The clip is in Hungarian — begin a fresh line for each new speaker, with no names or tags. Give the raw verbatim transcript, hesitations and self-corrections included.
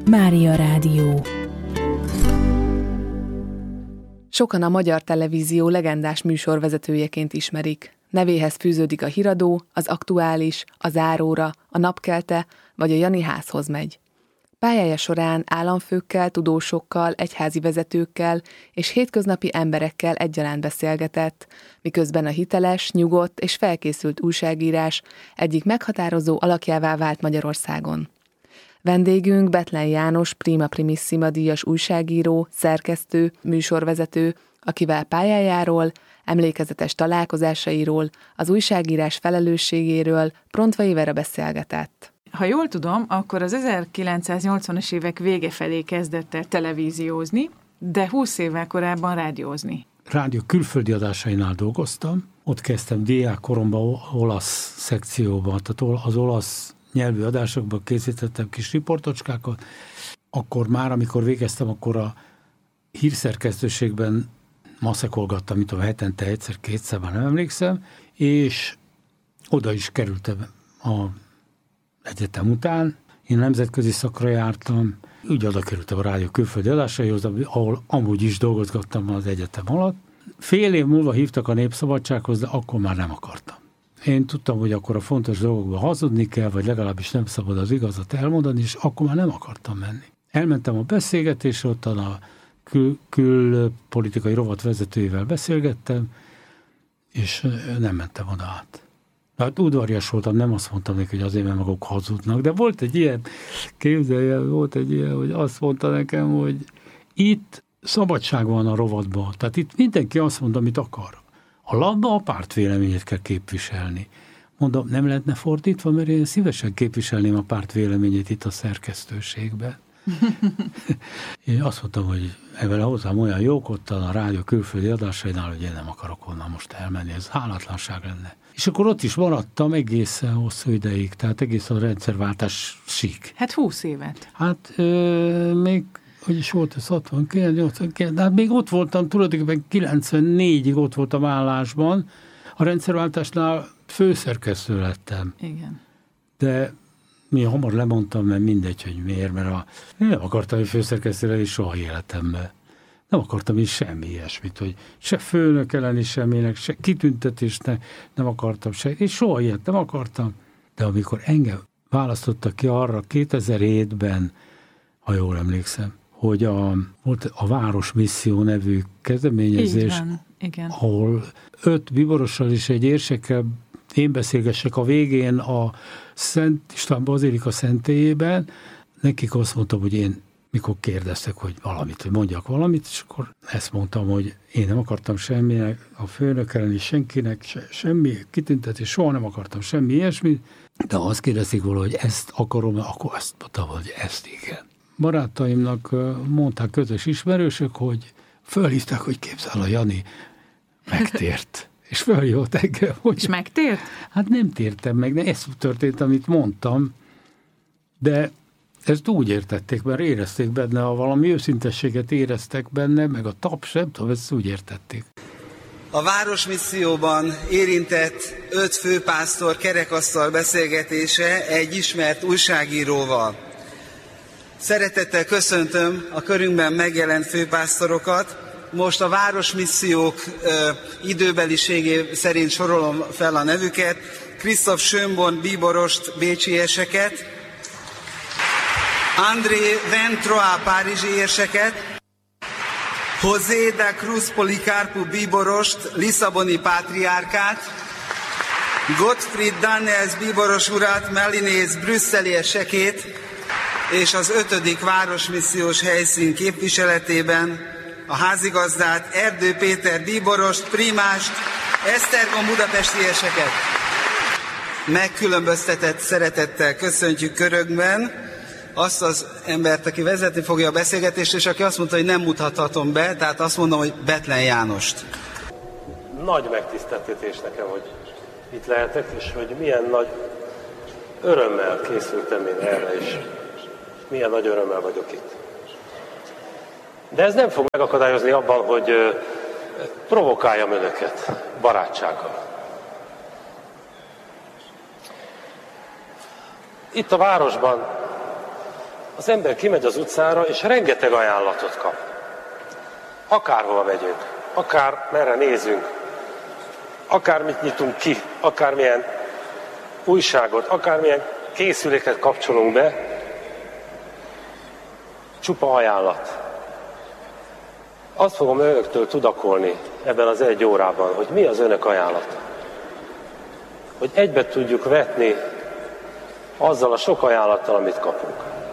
Mária Rádió.
Sokan a Magyar Televízió legendás műsorvezetőjeként ismerik. Nevéhez fűződik a Híradó, az Aktuális, a Záróra, a Napkelte vagy a Jani házhoz megy. Pályája során államfőkkel, tudósokkal, egyházi vezetőkkel és hétköznapi emberekkel egyaránt beszélgetett, miközben a hiteles, nyugodt és felkészült újságírás egyik meghatározó alakjává vált Magyarországon. Vendégünk Bethlen János Prima Primissima díjas újságíró, szerkesztő, műsorvezető, akivel pályájáról, emlékezetes találkozásairól, az újságírás felelősségéről Prontvai Vera beszélgetett.
Ha jól tudom, akkor az ezerkilencszáznyolcvanas évek vége felé kezdett el televíziózni, de húsz évvel korábban rádiózni.
Rádió külföldi adásainál dolgoztam, ott kezdtem diákkoromban olasz szekcióban, tehát az olasz nyelvű adásokban készítettem kis riportocskákat. Akkor már, amikor végeztem, akkor a hírszerkesztőségben maszekolgattam, mint a hetente egyszer, kétszer, már nem emlékszem, és oda is kerültem a egyetem után. Én nemzetközi szakra jártam, úgy oda kerültem a rádió külföldi adásaihoz, ahol amúgy is dolgozgattam az egyetem alatt. Fél év múlva hívtak a Népszabadsághoz, de akkor már nem akartam. Én tudtam, hogy akkor a fontos dolgokban hazudni kell, vagy legalábbis nem szabad az igazat elmondani, és akkor már nem akartam menni. Elmentem a beszélgetésre, ottan a kül- külpolitikai rovat vezetőjével beszélgettem, és nem mentem oda át. Hát udvarias voltam, nem azt mondtam neki, hogy azért, mert maguk hazudnak, de volt egy ilyen, képzelje, volt egy ilyen, hogy azt mondta nekem, hogy itt szabadság van a rovatban, tehát itt mindenki azt mondta, amit akar. A labba a párt véleményét kell képviselni. Mondom, nem lehetne fordítva, mert én szívesen képviselném a párt véleményét itt a szerkesztőségben. Én azt mondtam, hogy ebben hozzám olyan jók ottan a rádió külföldi adásainál, hogy én nem akarok onnan most elmenni, ez hálatlanság lenne. És akkor ott is maradtam egészen hosszú ideig, tehát egészen a rendszerváltás sík.
Hát húsz évet.
Hát ö, még, hogy is volt ez hatvankilenc, nyolcvankilenc, de hát még ott voltam, tulajdonképpen kilencvennégyig ott voltam állásban, a rendszerváltásnál főszerkesztő lettem.
Igen.
De mi hamar lemondtam, mert mindegy, hogy miért, mert a, én nem akartam, hogy főszerkesztő lenni soha életemben. Nem akartam is semmi ilyesmit, hogy se főnök lenni semminek, se kitüntetésnek nem akartam, se, és soha ilyet nem akartam. De amikor engem választottak ki arra kétezer-hétben, ha jól emlékszem, hogy a, volt a Városmisszió nevű kezdeményezés,
igen.
ahol öt biborossal és egy érsekkel én beszélgessek a végén a Szent István Bazilika szentélyében, nekik azt mondtam, hogy én mikor kérdeztek, hogy valamit, hogy mondjak valamit, és akkor ezt mondtam, hogy én nem akartam semminek, a főnök elleni senkinek, se, semmi kitüntetés, soha nem akartam semmi ilyesmit, de ha azt kérdezik volna, hogy ezt akarom, akkor ezt mondtam, hogy ezt igen. Barátaimnak mondták közös ismerősök, hogy fölhívták, hogy képzel a Jani megtért. És följött engem, hogy...
És megtért?
Hát nem tértem meg, de ez történt, amit mondtam, de ezt úgy értették, mert érezték benne, ha valami őszintességet éreztek benne, meg a taps, nem tudom, ezt úgy értették.
A Városmisszióban érintett öt főpásztor kerekasztal beszélgetése egy ismert újságíróval. Szeretettel köszöntöm a körünkben megjelent főpásztorokat. Most a Városmissziók ö, időbeliségé szerint sorolom fel a nevüket. Christoph Schönborn bíborost, bécsieseket, André Ventroa párizsi érseket, José da Cruz Policarpu bíborost, lisszaboni pátriárkát, Gottfried Daniels bíboros urat, Melinész brüsszeli esekét, és az ötödik Városmissziós helyszín képviseletében a házigazdát, Erdő Péter bíborost, primást, Esztergom budapestieseket. Megkülönböztetett szeretettel köszöntjük körökben azt az embert, aki vezetni fogja a beszélgetést, és aki azt mondta, hogy nem mutathatom be, tehát azt mondom, hogy Bethlen Jánost.
Nagy megtiszteltetés nekem, hogy itt lehetek, és hogy milyen nagy örömmel készültem én erre, és milyen nagy örömmel vagyok itt. De ez nem fog megakadályozni abban, hogy provokáljam önöket barátsággal. Itt a városban az ember kimegy az utcára, és rengeteg ajánlatot kap. Akárhova megyünk, akár merre nézünk, akármit nyitunk ki, akármilyen újságot, akármilyen készüléket kapcsolunk be, csupa ajánlat. Azt fogom önöktől tudakolni ebben az egy órában, hogy mi az önök ajánlata. Hogy egybe tudjuk vetni azzal a sok ajánlattal, amit kapunk.